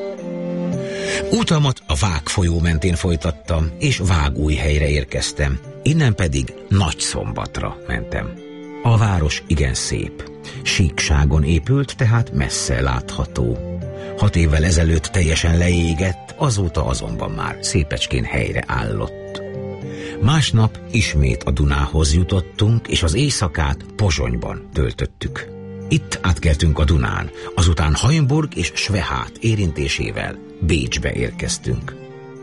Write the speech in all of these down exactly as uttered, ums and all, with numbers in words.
Utamat a Vág folyó mentén folytattam, és Vágújhelyre érkeztem, innen pedig Nagyszombatra mentem. A város igen szép, síkságon épült, tehát messze látható. Hat évvel ezelőtt teljesen leégett, azóta azonban már szépecskén helyre állott. Másnap ismét a Dunához jutottunk, és az éjszakát Pozsonyban töltöttük. Itt átkeltünk a Dunán, azután Hainburg és Schwehát érintésével Bécsbe érkeztünk.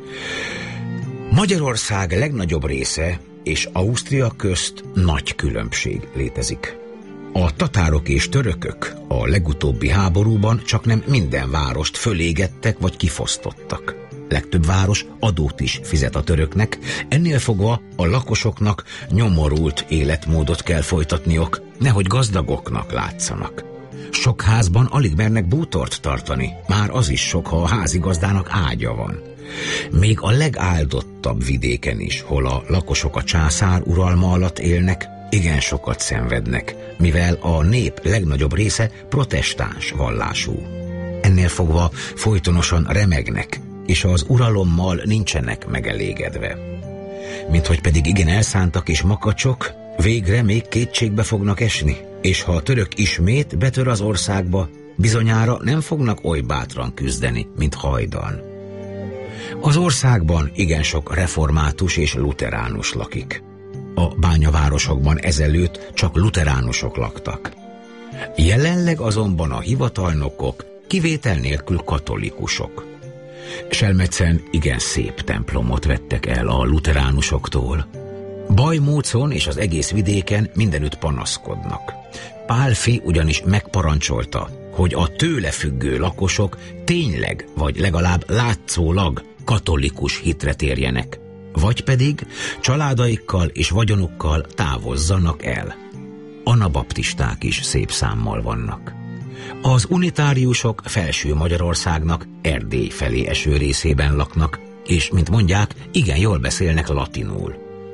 Magyarország legnagyobb része és Ausztria közt nagy különbség létezik. A tatárok és törökök a legutóbbi háborúban csaknem minden várost fölégettek vagy kifosztottak. Legtöbb város adót is fizet a töröknek, ennél fogva a lakosoknak nyomorult életmódot kell folytatniok, nehogy gazdagoknak látszanak. Sok házban alig mernek bútort tartani, már az is sok, ha a házigazdának ágya van. Még a legáldottabb vidéken is, hol a lakosok a császár uralma alatt élnek, igen sokat szenvednek, mivel a nép legnagyobb része protestáns vallású. Ennél fogva folytonosan remegnek, és az uralommal nincsenek megelégedve. Minthogy pedig igen elszántak és makacsok, végre még kétségbe fognak esni, és ha a török ismét betör az országba, bizonyára nem fognak oly bátran küzdeni, mint hajdan. Az országban igen sok református és luteránus lakik. A bányavárosokban ezelőtt csak luteránusok laktak. Jelenleg azonban a hivatalnokok kivétel nélkül katolikusok. Selmecen igen szép templomot vettek el a luteránusoktól. Bajmócon és az egész vidéken mindenütt panaszkodnak. Pálfi ugyanis megparancsolta, hogy a tőle függő lakosok tényleg, vagy legalább látszólag katolikus hitre térjenek, vagy pedig családaikkal és vagyonukkal távozzanak el. Anabaptisták is szép számmal vannak. Az unitáriusok felső Magyarországnak Erdély felé eső részében laknak, és, mint mondják, igen jól beszélnek latinul.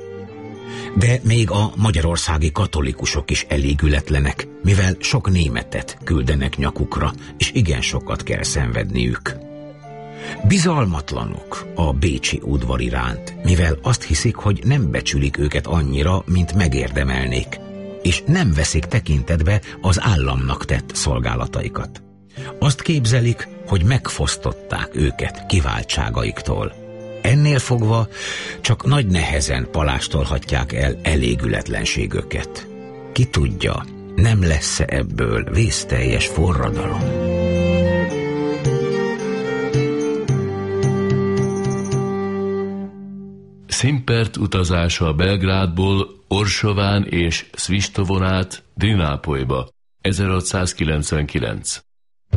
De még a magyarországi katolikusok is elégületlenek, mivel sok németet küldenek nyakukra, és igen sokat kell szenvedniük. Bizalmatlanok a bécsi udvar iránt, mivel azt hiszik, hogy nem becsülik őket annyira, mint megérdemelnék, és nem veszik tekintetbe az államnak tett szolgálataikat. Azt képzelik, hogy megfosztották őket kiváltságaiktól. Ennél fogva csak nagy nehezen palástolhatják el elégületlenségüket. Ki tudja, nem lesz-e ebből vészteljes forradalom? Szimpert utazása Belgrádból Orsován és Svistovon át Drinápolyba, ezerhatszázkilencvenkilenc.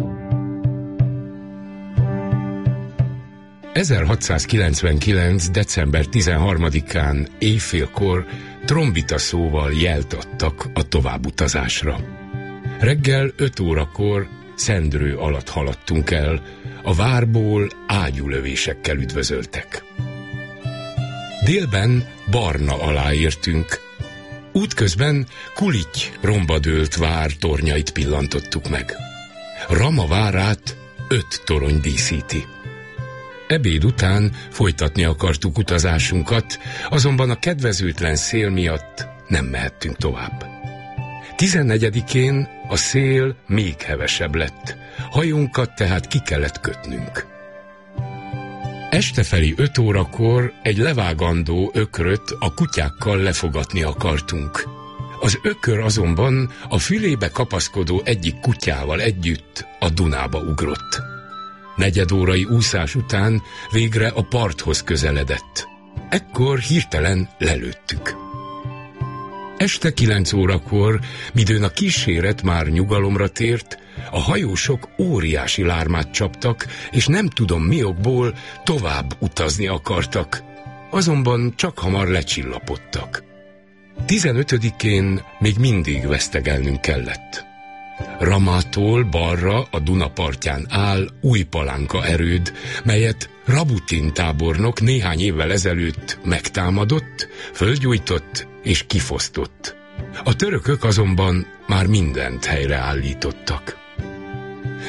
ezerhatszázkilencvenkilenc. december tizenharmadikán éjfélkor trombita szóval jelt adtak a továbbutazásra. Reggel öt órakor Szendrő alatt haladtunk el, a várból ágyúlövésekkel üdvözöltek. Délben Barna alá értünk. Útközben Kulity rombadőlt vár tornyait pillantottuk meg. Rama várát öt torony díszíti. Ebéd után folytatni akartuk utazásunkat, azonban a kedvezőtlen szél miatt nem mehettünk tovább. tizennegyedikén a szél még hevesebb lett, hajónkat tehát ki kellett kötnünk. Estefelé öt órakor egy levágandó ökröt a kutyákkal lefogatni akartunk. Az ökör azonban a fülébe kapaszkodó egyik kutyával együtt a Dunába ugrott. Negyedórai úszás után végre a parthoz közeledett. Ekkor hirtelen lelőttük. Este kilenc órakor, midőn a kíséret már nyugalomra tért, a hajósok óriási lármát csaptak, és nem tudom mi okból tovább utazni akartak. Azonban csak hamar lecsillapodtak. tizenötödikén még mindig vesztegelnünk kellett. Ramától balra a Duna partján áll Újpalánka erőd, melyet Rabutin tábornok néhány évvel ezelőtt megtámadott, földgyújtott és kifosztott. A törökök azonban már mindent helyreállítottak.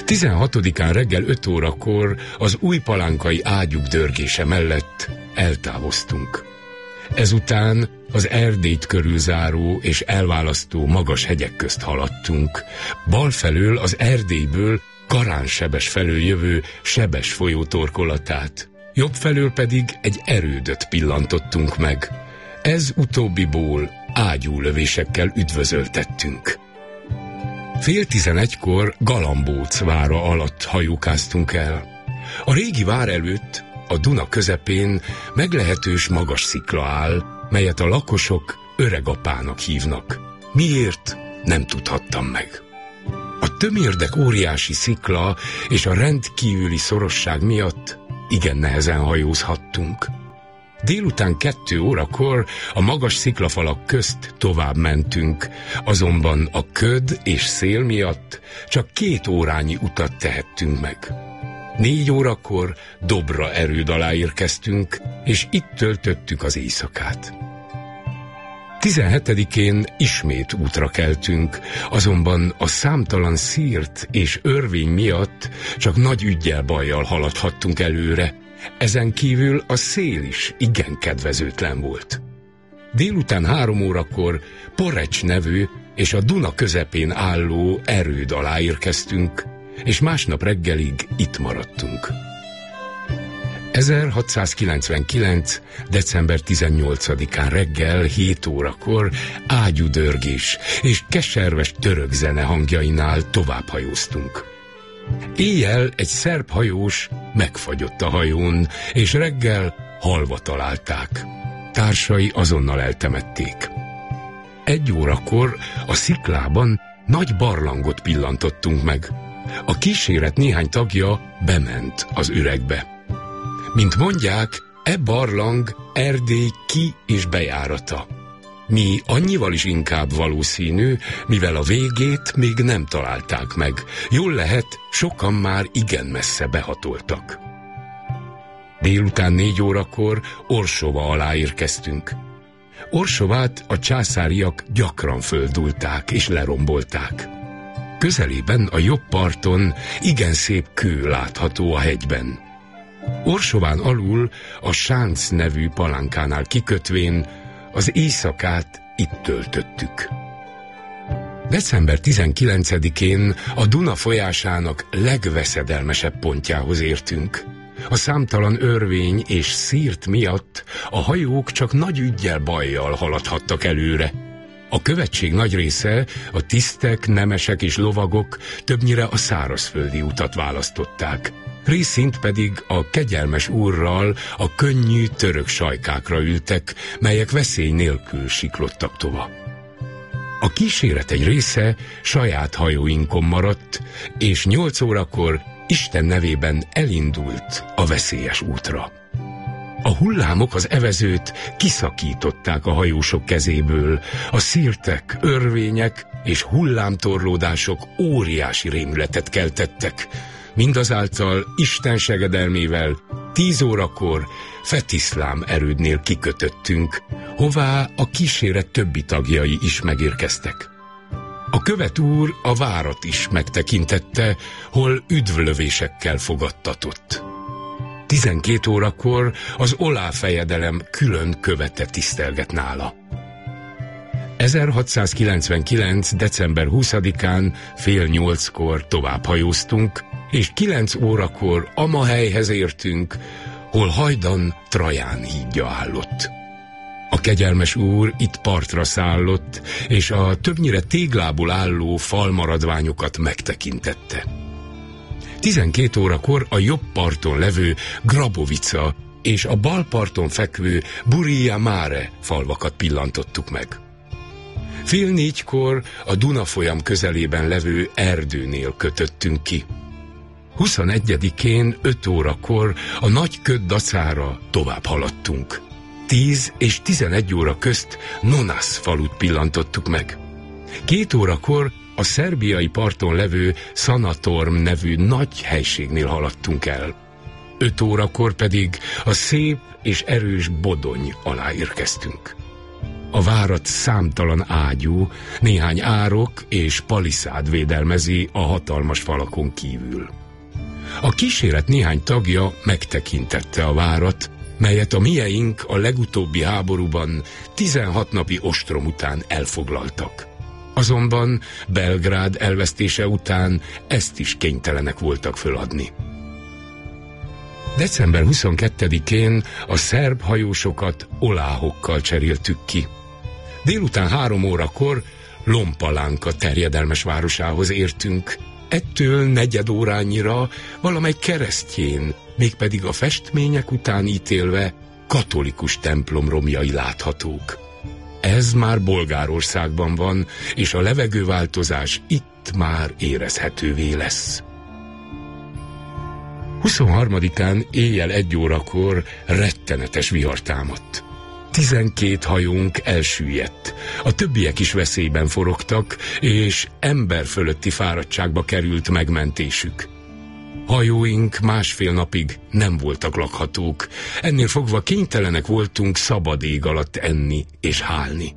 tizenhatodikán reggel öt órakor az újpalánkai ágyuk dörgése mellett eltávoztunk. Ezután az Erdélyt körülzáró és elválasztó magas hegyek közt haladtunk. Bal felől az Erdélyből Karánsebes felől jövő Sebes folyó torkolatát, jobb felől pedig egy erődöt pillantottunk meg. Ez utóbbiból ágyúlövésekkel üdvözöltettünk. Fél tizenegykor Galambóc vára alatt hajókáztunk el. A régi vár előtt, a Duna közepén meglehetős magas szikla áll, melyet a lakosok Öregapának hívnak. Miért? Nem tudhattam meg. A tömérdek óriási szikla és a rendkívüli szorosság miatt igen nehezen hajózhattunk. Délután kettő órakor a magas sziklafalak közt tovább mentünk, azonban a köd és szél miatt csak két órányi utat tehettünk meg. Négy órakor Dobra erőd alá érkeztünk, és itt töltöttük az éjszakát. tizenhetedikén ismét útra keltünk, azonban a számtalan szírt és örvény miatt csak nagy üggyel bajjal haladhattunk előre. Ezen kívül a szél is igen kedvezőtlen volt. Délután három órakor Porecs nevű és a Duna közepén álló erőd alá érkeztünk, és másnap reggelig itt maradtunk. ezerhatszázkilencvenkilenc. december tizennyolcadikán reggel hét órakor ágyúdörgés és keserves török zene hangjainál tovább hajóztunk. Éjjel egy szerb hajós megfagyott a hajón, és reggel halva találták. Társai azonnal eltemették. Egy órakor a sziklában nagy barlangot pillantottunk meg. A kíséret néhány tagja bement az üregbe. Mint mondják, e barlang Erdély ki- és bejárata. Mi annyival is inkább valószínű, mivel a végét még nem találták meg. Jól lehet, sokan már igen messze behatoltak. Délután négy órakor Orsova alá érkeztünk. Orsovát a császáriak gyakran földulták és lerombolták. Közelében a jobb parton igen szép kő látható a hegyben. Orsován alul a Sánc nevű palánkánál kikötvén az éjszakát itt töltöttük. december tizenkilencedikén a Duna folyásának legveszedelmesebb pontjához értünk. A számtalan örvény és szírt miatt a hajók csak nagy üggyel bajjal haladhattak előre. A követség nagy része, a tisztek, nemesek és lovagok többnyire a szárazföldi utat választották. Részint pedig a kegyelmes úrral a könnyű török sajkákra ültek, melyek veszély nélkül siklottak tova. A kíséret egy része saját hajóinkon maradt, és nyolc órakor Isten nevében elindult a veszélyes útra. A hullámok az evezőt kiszakították a hajósok kezéből, a szírtek, örvények és hullámtorlódások óriási rémületet keltettek. Mindazáltal Isten segedelmével tíz órakor Fetiszlám erődnél kikötöttünk, hová a kíséret többi tagjai is megérkeztek. A követ úr a várat is megtekintette, hol üdvlövésekkel fogadtatott. Tizenkét órakor az Olá fejedelem külön követe tisztelget nála. ezerhatszázkilencvenkilenc. december huszadikán fél nyolckor tovább hajóztunk, és kilenc órakor Amahelyhez értünk, hol hajdan Traján hídja állott. A kegyelmes úr itt partra szállott, és a többnyire téglából álló falmaradványokat megtekintette. Tizenkét órakor a jobb parton levő Grabovica és a bal parton fekvő Burija Mare falvakat pillantottuk meg. Fél négykor a Duna folyam közelében levő erdőnél kötöttünk ki. huszonegyedikén öt órakor a nagy köd dacára tovább haladtunk. tíz és tizenegy óra közt Nonasz falut pillantottuk meg. Két órakor a szerbiai parton levő Szanatorm nevű nagy helységnél haladtunk el. Öt órakor pedig a szép és erős Bodony alá érkeztünk. a várat számtalan ágyú, néhány árok és paliszád védelmezi a hatalmas falakon kívül. A kíséret néhány tagja megtekintette a várat, melyet a mieink a legutóbbi háborúban tizenhat napi ostrom után elfoglaltak. Azonban Belgrád elvesztése után ezt is kénytelenek voltak föladni. december huszonkettedikén a szerb hajósokat oláhokkal cseréltük ki. Délután három órakor Lompalánka terjedelmes városához értünk. Ettől negyed órányira valamely keresztjén, mégpedig a festmények után ítélve katolikus templom romjai láthatók. Ez már Bolgárországban van, és a levegőváltozás itt már érezhetővé lesz. huszonharmadikán éjjel egy órakor rettenetes vihar támadt. Tizenkét hajónk elsüllyedt, a többiek is veszélyben forogtak, és ember fölötti fáradtságba került megmentésük. Hajóink másfél napig nem voltak lakhatók, ennél fogva kénytelenek voltunk szabad ég alatt enni és hálni.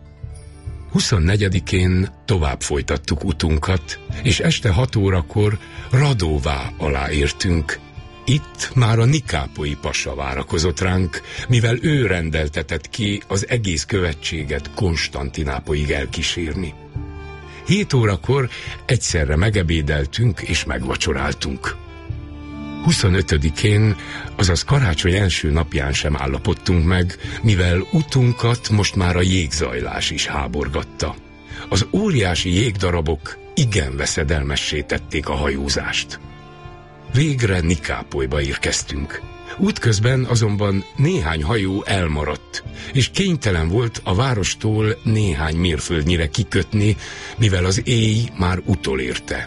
huszonnegyedikén tovább folytattuk utunkat, és este hat órakor Radóvá alá értünk. Itt már a nikápolyi pasa várakozott ránk, mivel ő rendeltetett ki az egész követséget Konstantinápolyig elkísérni. Hét órakor egyszerre megebédeltünk és megvacsoráltunk. huszonötödikén, azaz karácsony első napján sem állapodtunk meg, mivel utunkat most már a jégzajlás is háborgatta. Az óriási jégdarabok igen veszedelmessé tették a hajózást. Végre Nikápolyba érkeztünk. Útközben azonban néhány hajó elmaradt, és kénytelen volt a várostól néhány mérföldnyire kikötni, mivel az éj már utolérte.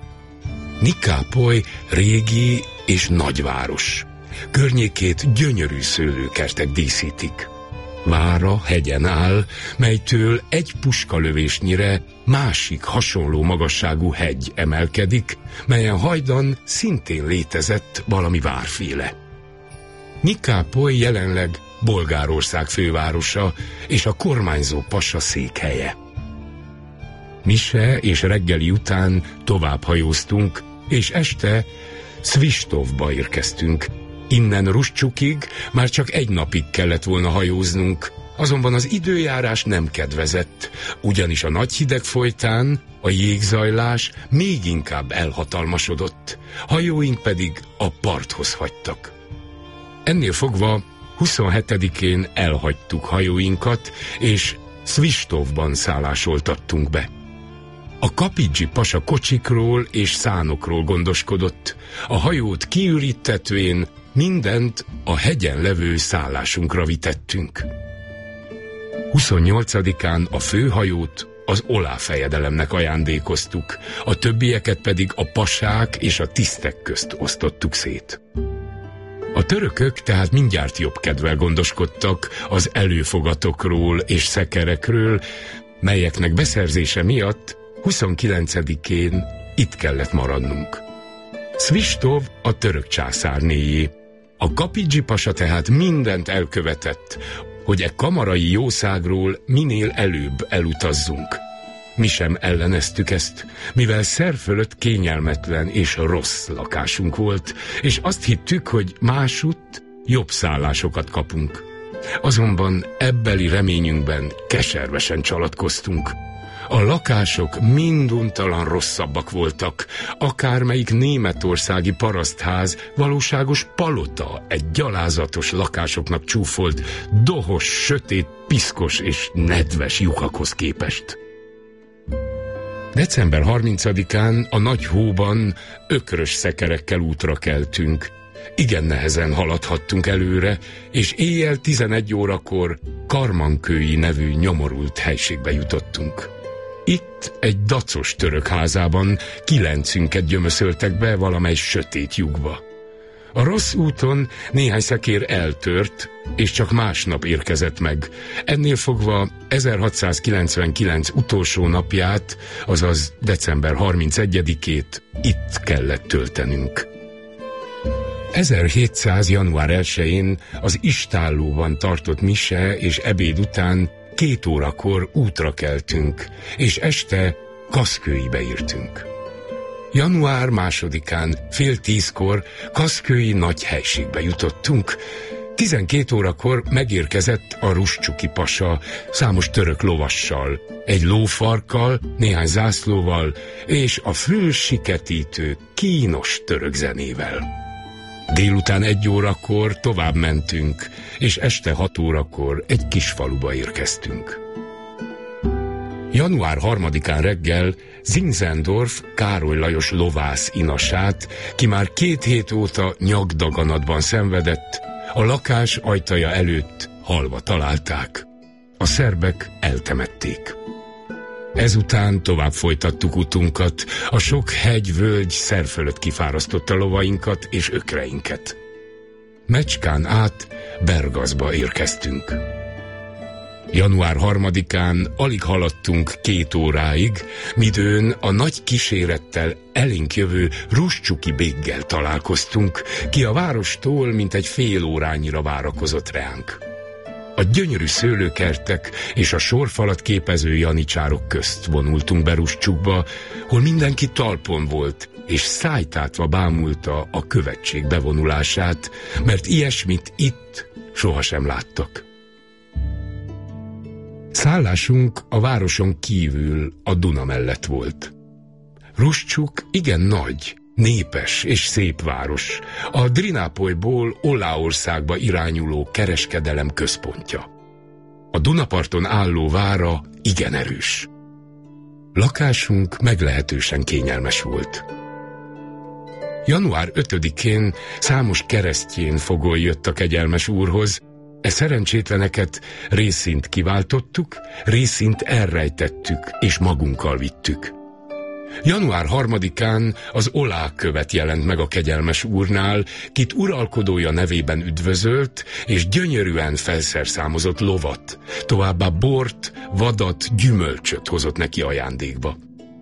Nikápoly régi és nagyváros. Környékét gyönyörű szőlőkertek díszítik. Vára hegyen áll, melytől egy puskalövésnyire másik hasonló magasságú hegy emelkedik, melyen hajdan szintén létezett valami várféle. Nikápoly jelenleg Bolgárország fővárosa és a kormányzó pasa székhelye. Mise és reggeli után tovább hajóztunk, és este Svistovba érkeztünk. Innen Ruscsukig már csak egy napig kellett volna hajóznunk, azonban az időjárás nem kedvezett, ugyanis a nagy hideg folytán a jégzajlás még inkább elhatalmasodott, hajóink pedig a parthoz hagytak. Ennél fogva huszonhetedikén elhagytuk hajóinkat, és Svistovban szállásoltattunk be. A Kapidzsi pasa kocsikról és szánokról gondoskodott, a hajót kiürítetvén mindent a hegyen levő szállásunkra vitettünk. huszonnyolcadikán a főhajót az Olá fejedelemnek ajándékoztuk, a többieket pedig a pasák és a tisztek közt osztottuk szét. A törökök tehát mindjárt jobb kedvel gondoskodtak az előfogatokról és szekerekről, melyeknek beszerzése miatt huszonkilencedikén itt kellett maradnunk. Svistov a török császárnéjé. A Kapidzsi pasa tehát mindent elkövetett, hogy e kamarai jószágról minél előbb elutazzunk. Mi sem elleneztük ezt, mivel szer fölött kényelmetlen és rossz lakásunk volt, és azt hittük, hogy másutt jobb szállásokat kapunk. Azonban ebbeli reményünkben keservesen csalatkoztunk. A lakások minduntalan rosszabbak voltak, akármelyik németországi parasztház valóságos palota egy gyalázatos lakásoknak csúfolt, dohos, sötét, piszkos és nedves lyukakhoz képest. december harmincadikán a nagy hóban ökrös szekerekkel útra keltünk. Igen nehezen haladhattunk előre, és éjjel tizenegy órakor Karmankői nevű nyomorult helységbe jutottunk. Itt egy dacos török házában kilencünket gyömöszöltek be valamely sötét lyukba. A rossz úton néhány szekér eltört, és csak másnap érkezett meg. Ennél fogva ezerhatszázkilencvenkilenc utolsó napját, azaz december harmincegyedikét itt kellett töltenünk. ezerhétszáz január elsején az istállóban tartott mise és ebéd után két órakor útra keltünk, és este Kaszkőibe értünk. Január másodikán fél tízkor Kaszkői nagy helységbe jutottunk. Tizenkét órakor megérkezett a Ruscsuki pasa számos török lovassal, egy lófarkkal, néhány zászlóval és a fülsiketítő, kínos török zenével. Délután egy órakor tovább mentünk, és este hat órakor egy kis faluba érkeztünk. Január harmadikán reggel Zinzendorf Károly Lajos lovász inasát, ki már két hét óta nyakdaganatban szenvedett, a lakás ajtaja előtt halva találták. A szerbek eltemették. Ezután tovább folytattuk utunkat, a sok hegy-völgy szer fölött kifárasztotta lovainkat és ökreinket. Mecskán át Bergazba érkeztünk. Január harmadikán alig haladtunk két óráig, midőn a nagy kísérettel elénk jövő Ruscsuki béggel találkoztunk, ki a várostól mintegy fél órányira várakozott ránk. A gyönyörű szőlőkertek és a sorfalat képező janicsárok közt vonultunk be Ruscsukba, hol mindenki talpon volt, és szájtátva bámulta a követség bevonulását, mert ilyesmit itt sohasem láttak. Szállásunk a városon kívül a Duna mellett volt. Ruscsuk igen nagy, népes és szép város, a Drinápolyból Oláországba irányuló kereskedelem központja. A Dunaparton álló vára igen erős. Lakásunk meglehetősen kényelmes volt. Január ötödikén számos keresztjén fogoly jött a kegyelmes úrhoz. E szerencsétleneket részint kiváltottuk, részint elrejtettük és magunkkal vittük. Január harmadikán az Olá követ jelent meg a kegyelmes úrnál, kit uralkodója nevében üdvözölt, és gyönyörűen felszerszámozott lovat, továbbá bort, vadat, gyümölcsöt hozott neki ajándékba.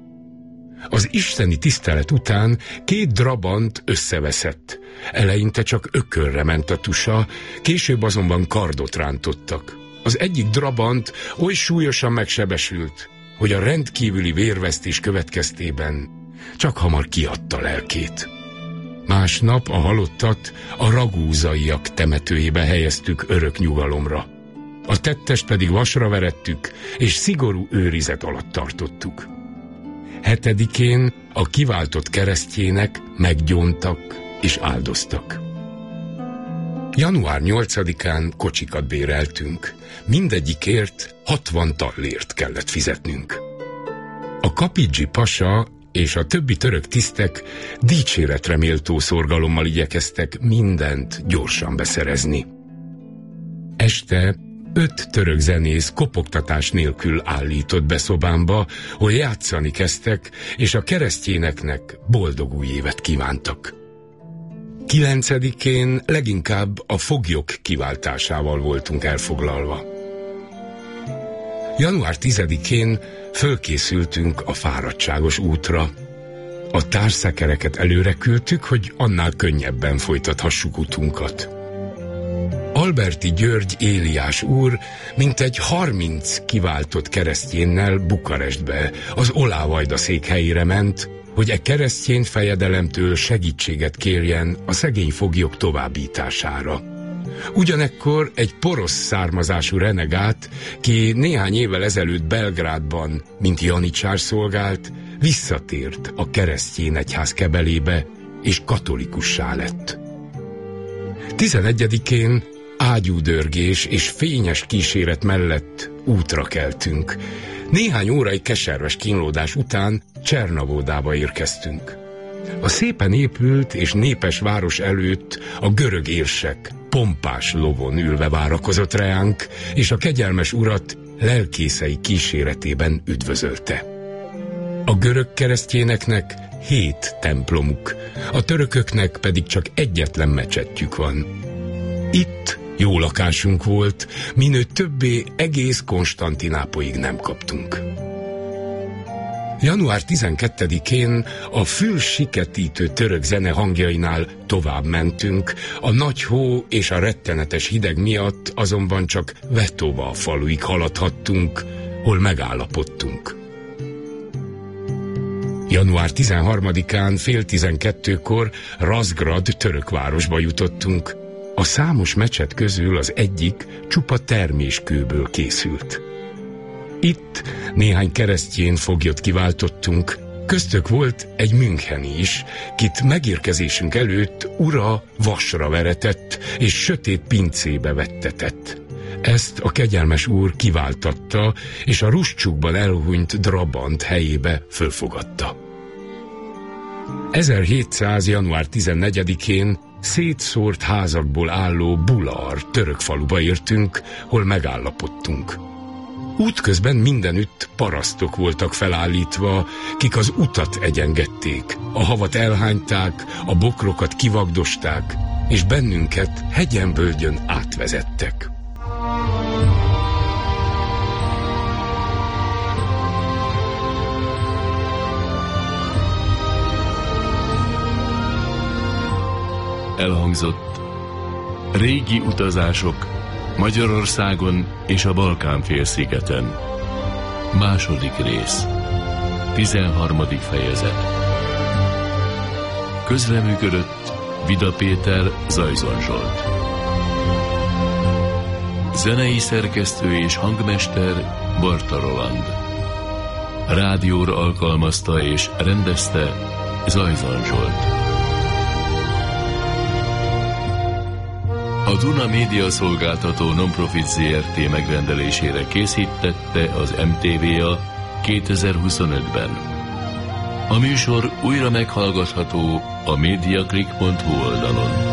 Az isteni tisztelet után két drabant összeveszett. Eleinte csak ökörre ment a tusa, később azonban kardot rántottak. Az egyik drabant oly súlyosan megsebesült, hogy a rendkívüli vérvesztés következtében csak hamar kiadta lelkét. Másnap a halottat a ragúzaiak temetőjébe helyeztük örök nyugalomra. A tettest pedig vasra verettük, és szigorú őrizet alatt tartottuk. Hetedikén a kiváltott keresztjének meggyóntak és áldoztak. Január nyolcadikán kocsikat béreltünk, mindegyikért hatvan tallért kellett fizetnünk. A Kapidzsi pasa és a többi török tisztek dicséretre méltó szorgalommal igyekeztek mindent gyorsan beszerezni. Este öt török zenész kopogtatás nélkül állított be szobámba, hol játszani kezdtek, és a keresztjéneknek boldog új évet kívántak. Kilencedikén leginkább a foglyok kiváltásával voltunk elfoglalva. Január tizedikén fölkészültünk a fáradtságos útra. A társzekereket előre küldtük, hogy annál könnyebben folytathassuk utunkat. Alberti György Éliás úr mintegy harminc kiváltott keresztjénnel Bukarestbe, az Olá-vajda székhelyére ment, hogy e keresztjén fejedelemtől segítséget kérjen a szegény foglyok továbbítására. Ugyanekkor egy porosz származású renegát, ki néhány évvel ezelőtt Belgrádban, mint janicsár szolgált, visszatért a keresztjén egyház kebelébe, és katolikussá lett. tizenegyedikén ágyúdörgés és fényes kíséret mellett útra keltünk. Néhány órai keserves kínlódás után Csernavódába érkeztünk. A szépen épült és népes város előtt a görög érsek pompás lovon ülve várakozott ránk, és a kegyelmes urat lelkészei kíséretében üdvözölte. A görög keresztjéneknek hét templomuk, a törököknek pedig csak egyetlen mecsetjük van. Itt jó lakásunk volt, minőtt többé egész Konstantinápolyig nem kaptunk. január tizenkettedikén a fülsiketítő török zene hangjainál tovább mentünk, a nagy hó és a rettenetes hideg miatt azonban csak Vetova faluig haladhattunk, hol megállapodtunk. január tizenharmadikán fél tizenkettőkor Razgrad török városba jutottunk. A számos mecset közül az egyik csupa terméskőből készült. Itt néhány keresztjén foglyot kiváltottunk, köztük volt egy müncheni is, kit megérkezésünk előtt ura vasra veretett és sötét pincébe vettetett. Ezt a kegyelmes úr kiváltatta, és a Ruscsukban elhunyt drabant helyébe fölfogadta. ezerhétszáz. január tizennegyedikén szétszórt házakból álló Bular török faluba értünk, hol megállapodtunk. Útközben mindenütt parasztok voltak felállítva, kik az utat egyengették, a havat elhányták, a bokrokat kivagdosták, és bennünket hegyen-völgyön átvezettek. Elhangzott régi utazások Magyarországon és a Balkán-félszigeten. Második rész. tizenharmadik fejezet. Közreműködött Vida Péter, Zajzon Zsolt. Zenei szerkesztő és hangmester Barta Roland. Rádióra alkalmazta és rendezte Zajzon Zsolt. A Duna Média Szolgáltató Nonprofit zé er té megrendelésére készítette az em té vé a kétezer-huszonötben. A műsor újra meghallgatható a mediaclick pont hu oldalon.